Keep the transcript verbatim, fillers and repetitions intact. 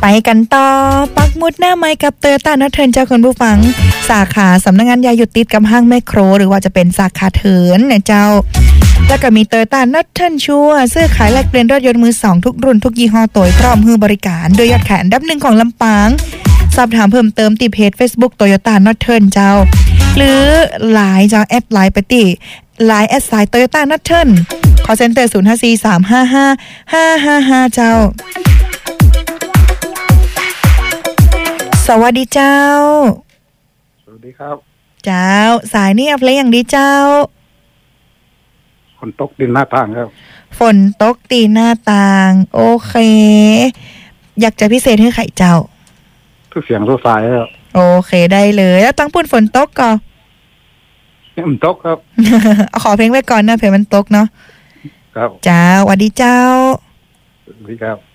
ไปกันต่อปักหมุดหน้าไม้กับเตอร์ต้านอตเทิร์นเจ้าคุณผู้ฟังสาขาสำนักงานยาหยุดติดกับห้างแมคโครหรือว่าจะเป็นสาขาเถินเนี่ยเจ้าแล้วก็มีเตอร์ต้านอตเทิร์นชัวซื้อขายแลกเปลี่ยนรถยนต์มือสองทุกรุ่นทุกยี่ห้อโดยพร้อมให้บริการโดยยอดขายอันดับหนึ่งของลำปางสอบถามเพิ่มเติมที่เพจ Facebook Toyota Northern เจ้าหรือไลน์เจ้าแอดไลน์ไปติไลน์แอดไซน์ Toyota Northern call center ศูนย์ ห้า สี่ สาม ห้า ห้า ห้า ห้า ห้าเจ้าสวัสดีเจ้าสวัสดีครับเจ้าสายนี่เพลงอย่างดีเจ้าฝนตกดินหน้าต่างครับฝนตกตีหน้าต่างโอเคอยากจะพิเศษให้ไข่เจ้าทุกเสียงทุกสายครับโอเคได้เลยแล้วตั้งปุ่นฝนตกก่อนมันตกครับเอาขอเพลงไว้ก่อนนะเผื่อมันตกเนาะครับเจ้าสวัสดีเจ้าสวัสดีครับ